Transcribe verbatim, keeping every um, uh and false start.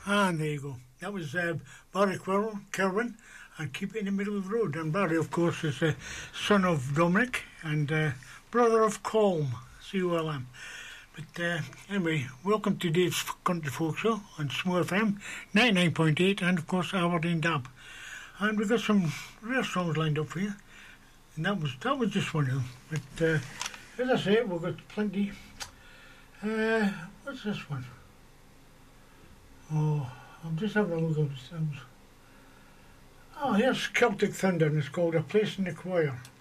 And there you go. That was uh, Barry Quirl, Kerwin, and Keep It in the Middle of the Road. And Barry, of course, is the son of Dominic and uh, brother of Colm, C O L M. But uh, anyway, welcome to Dave's Country Folk Show on Smooth F M, ninety-nine point eight, and of course Aberdeen Dab. And we've got some real songs lined up for you. And that was that was just one of them. But uh, as I say, we've got plenty. Uh, what's this one? Oh, I'm just having a look at the sounds. Oh, here's Celtic Thunder, and it's called A Place in the Choir.